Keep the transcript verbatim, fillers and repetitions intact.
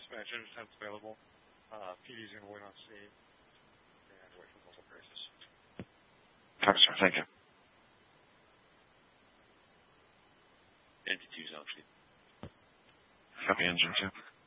Expansion tents available. Uh, P D's going to wait on C and wait for multiple braces. Copy, sir. Thank you. Engine two, zone two. Copy, engine two.